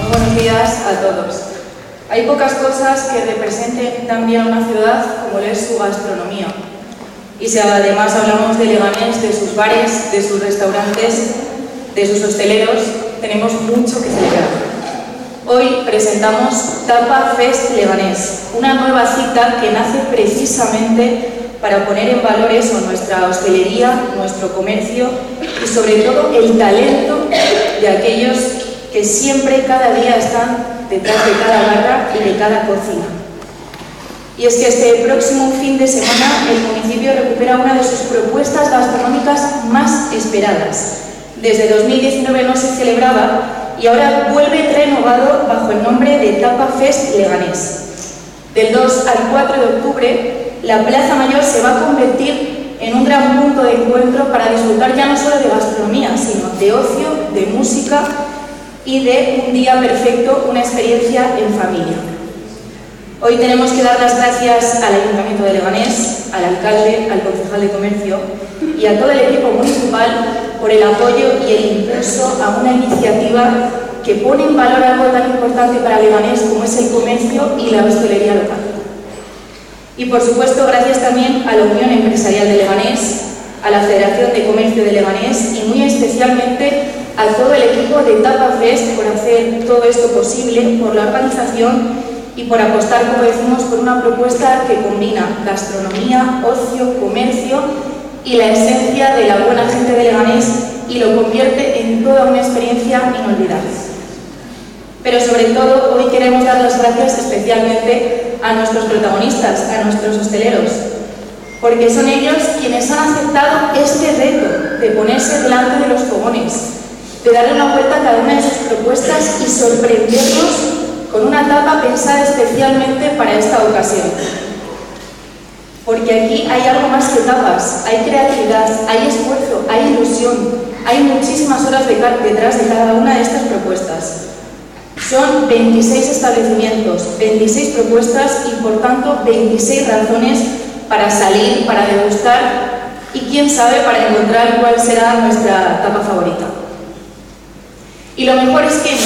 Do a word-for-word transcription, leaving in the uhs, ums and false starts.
buenos días a todos. Hay pocas cosas que representen tan bien a una ciudad como es su gastronomía. Y si además hablamos de Leganés, de sus bares, de sus restaurantes, de sus hosteleros, tenemos mucho que celebrar. Hoy presentamos Tapa Fest Leganés, una nueva cita que nace precisamente para poner en valor eso, nuestra hostelería, nuestro comercio y sobre todo el talento de aquellos que siempre, cada día están detrás de cada barra y de cada cocina. Y es que este próximo fin de semana el municipio recupera una de sus propuestas gastronómicas más esperadas. Desde dos mil diecinueve no se celebraba y ahora vuelve renovado bajo el nombre de Tapa Fest Leganés. Del dos al cuatro de octubre, la Plaza Mayor se va a convertir en un gran punto de encuentro para disfrutar ya no solo de gastronomía, sino de ocio, de música y de un día perfecto, una experiencia en familia. Hoy tenemos que dar las gracias al Ayuntamiento de Leganés, al alcalde, al concejal de comercio y a todo el equipo municipal por el apoyo y el impulso a una iniciativa que pone en valor algo tan importante para Leganés como es el comercio y la hostelería local. Y por supuesto, gracias también a la Unión Empresarial de Leganés, a la Federación de Comercio de Leganés y muy especialmente a todo el equipo de Tapa Fest por hacer todo esto posible, por la organización y por apostar, como decimos, por una propuesta que combina gastronomía, ocio, comercio y la esencia de la buena gente de Leganés y lo convierte en toda una experiencia inolvidable. Pero sobre todo, hoy queremos dar las gracias especialmente a nuestros protagonistas, a nuestros hosteleros, porque son ellos quienes han aceptado este reto de ponerse delante de los fogones, de darle una vuelta a cada una de sus propuestas y sorprendernos con una tapa pensada especialmente para esta ocasión. Porque aquí hay algo más que tapas, hay creatividad, hay esfuerzo, hay ilusión, hay muchísimas horas de detrás de cada una de estas propuestas. Son veintiséis establecimientos, veintiséis propuestas y por tanto veintiséis razones para salir, para degustar y quién sabe para encontrar cuál será nuestra tapa favorita. Y lo mejor es que